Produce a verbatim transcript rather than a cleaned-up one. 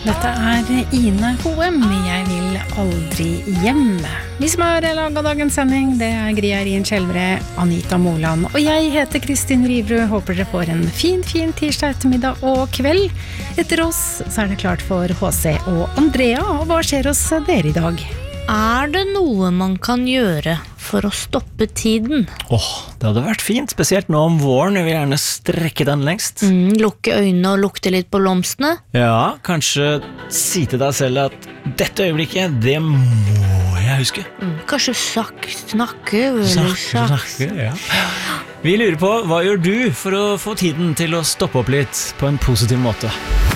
Dette er Ine Hoem, jeg vil aldri hjem. Vi som har laget dagens sending, det er Gria Rien Kjelvre, Anita Moland, og jeg heter Kristin Rivrud. Håper dere får en fin, fin tirsdag ettermiddag og kveld. Etter oss så er det klart for H C og Andrea, og hva skjer hos dere i dag? Er det noe man kan gjøre for å stoppe tiden? Åh, det hadde vært fint, spesielt nå om våren. Jeg vil gjerne strekke den lengst. Mm, lukke øynene og lukte litt på blomstene? Ja, kanskje si til deg selv at dette øyeblikket, det må jeg huske. Mm, kanskje sak, snakke eller Snakke, snakke, ja. Vi lurer på, hva gjør du for å få tiden til å stoppe opp litt på en positiv måte?